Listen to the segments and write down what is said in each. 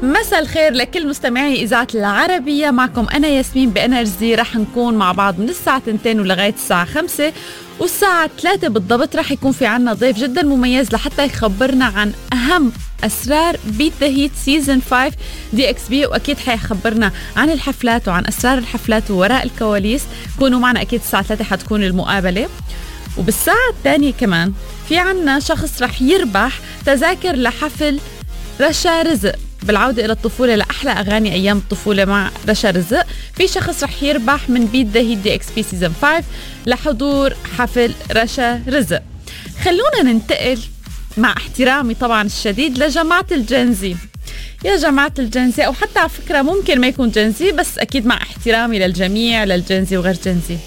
مساء الخير لكل مستمعي إذاعة العربية. معكم أنا ياسمين بإنرجي. رح نكون مع بعض من الساعة 2 ولغاية الساعة 5 والساعة 3 بالضبط. رح يكون في عنا ضيف جدا مميز لحتى يخبرنا عن أهم أسرار بيت ذا هيت سيزن 5 DXB، وأكيد حيخبرنا عن الحفلات وعن أسرار الحفلات ووراء الكواليس. كونوا معنا أكيد الساعة 3 حتكون المقابلة. وبالساعة الثانية كمان في عنا شخص رح يربح تذاكر لحفل رشا رزق بالعودة إلى الطفولة لأحلى أغاني أيام الطفولة مع رشا رزق. في شخص رح يربح من بيت ذا هيت DXB سيزن 5 لحضور حفل رشا رزق. خلونا ننتقل مع احترامي طبعا الشديد لجماعة الجنزي. يا جماعة الجنزي، أو حتى على فكرة ممكن ما يكون جنزي، بس أكيد مع احترامي للجميع، للجنزي وغير جنزي.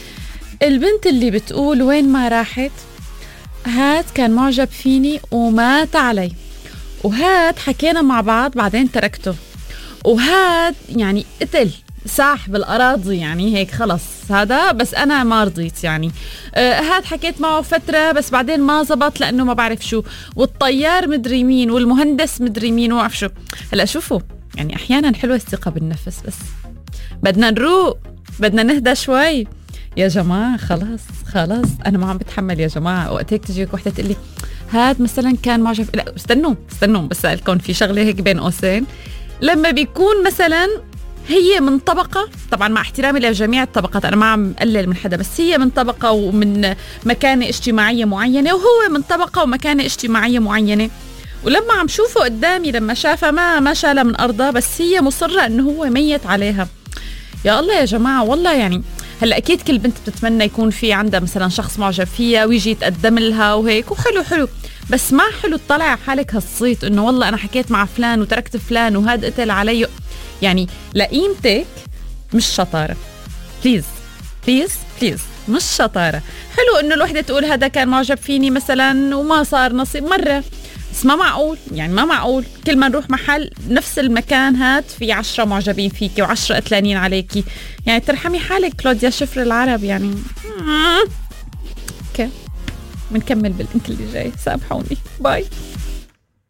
البنت اللي بتقول وين ما راحت، هاد كان معجب فيني ومات علي، وهاد حكينا مع بعض بعدين تركته، وهاد يعني قتل ساح بالأراضي، يعني هيك خلص هذا، بس أنا ما رضيت يعني. هاد حكيت معه فترة بس بعدين ما زبط لأنه ما بعرف شو، والطيار مدري مين والمهندس مدري مين وما بعرف شو. هلأ شوفوا، يعني أحيانا حلوة الثقة بالنفس، بس بدنا نروق، بدنا نهدى شوي يا جماعة. خلاص أنا ما عم بتحمل يا جماعة. وقت هيك تجيك وحدة تقول لي هاد مثلا كان معجب، لا استنوا بس أسألكم في شغلة هيك بين قوسين. لما بيكون مثلا هي من طبقة، طبعا مع احترامي لجميع الطبقات، أنا ما عم قلل من حدا، بس هي من طبقة ومن مكانة اجتماعية معينة، وهو من طبقة ومكانة اجتماعية معينة، ولما عم شوفه قدامي لما شافها ما شالها من أرضها، بس هي مصرة إنه هو ميت عليها. يا الله يا جماعة، والله يعني هلا أكيد كل بنت بتتمنى يكون في عندها مثلا شخص معجب فيها ويجي يتقدم لها وهيك، وحلو، بس ما حلو تطلع على حالك هالصيت إنه والله أنا حكيت مع فلان وتركت فلان وهاد قتل علي. يعني لقيمتك مش شطارة، بليز مش شطارة. حلو إنه الوحدة تقول هذا كان معجب فيني مثلا وما صار نصيب مرة، بس ما معقول كل ما نروح محل نفس المكان هاد في 10 معجبين فيكي و10 قتلانين عليكي. يعني ترحمي حالك كلوديا شفر العرب يعني. اوكي، بنكمل باللينك اللي جاي، سامحوني، باي.